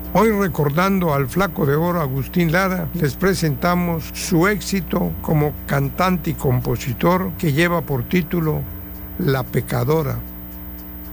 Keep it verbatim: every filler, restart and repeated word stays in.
Hoy, recordando al Flaco de Oro Agustín Lara, les presentamos su éxito como cantante y compositor que lleva por título La Pecadora.